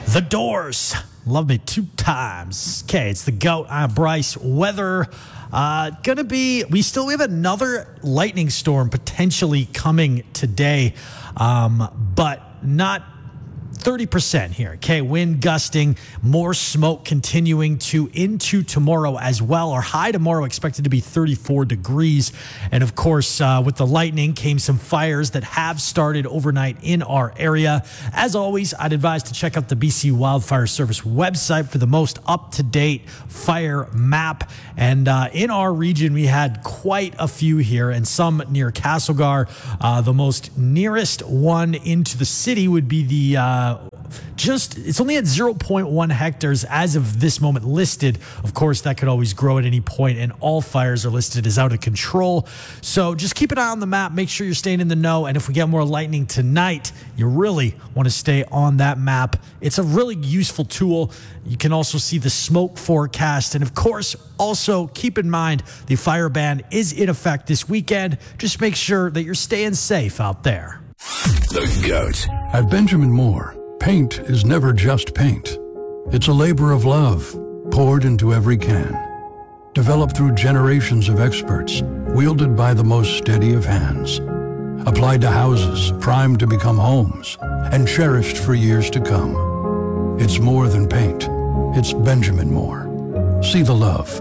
The Doors. Love me 2 times. Okay, it's the GOAT. I'm Bryce. Weather gonna be. We have another lightning storm potentially coming today, but not 30% here. Okay, wind gusting, more smoke continuing into tomorrow as well. Our high tomorrow expected to be 34 degrees. And of course, with the lightning came some fires that have started overnight in our area. As always, I'd advise to check out the BC Wildfire Service website for the most up-to-date fire map. And in our region, we had quite a few here, and some near Castlegar. The most nearest one into the city would be the it's only at 0.1 hectares as of this moment listed. Of course, that could always grow at any point, and all fires are listed as out of control. So just keep an eye on the map. Make sure you're staying in the know. And if we get more lightning tonight, you really want to stay on that map. It's a really useful tool. You can also see the smoke forecast. And of course, also keep in mind the fire ban is in effect this weekend. Just make sure that you're staying safe out there. The GOAT. At Benjamin Moore, paint is never just paint. It's a labor of love poured into every can. Developed through generations of experts, wielded by the most steady of hands. Applied to houses primed to become homes and cherished for years to come. It's more than paint. It's Benjamin Moore. See the love.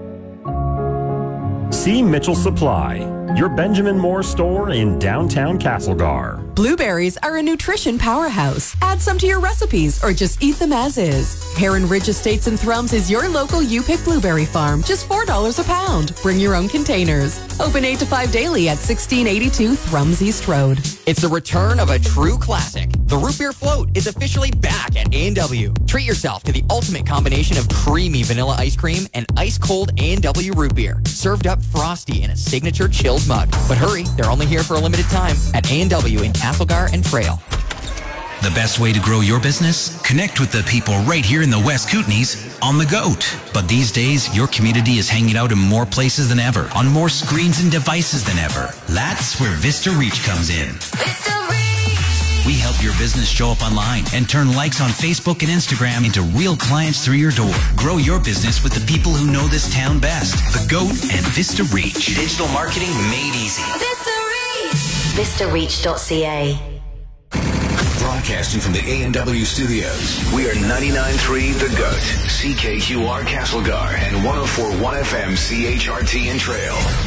See Mitchell Supply, your Benjamin Moore store in downtown Castlegar. Blueberries are a nutrition powerhouse. Add some to your recipes or just eat them as is. Heron Ridge Estates in Thrums is your local U-Pick blueberry farm. Just $4 a pound. Bring your own containers. Open 8 to 5 daily at 1682 Thrums East Road. It's the return of a true classic. The Root Beer Float is officially back at A&W. Treat yourself to the ultimate combination of creamy vanilla ice cream and ice-cold A&W root beer. Served up frosty in a signature chilled mug. But hurry, they're only here for a limited time at A&W in Castlegar and Trail. The best way to grow your business? Connect with the people right here in the West Kootenays on the GOAT. But these days, your community is hanging out in more places than ever, on more screens and devices than ever. That's where Vista Reach comes in. Vista Reach! We help your business show up online and turn likes on Facebook and Instagram into real clients through your door. Grow your business with the people who know this town best. The GOAT and Vista Reach. Digital marketing made easy. Vista Reach! VistaReach.ca. Broadcasting from the A&W studios, we are 99.3 The GOAT, CKQR Castlegar, and 104.1 FM CHRT in Trail.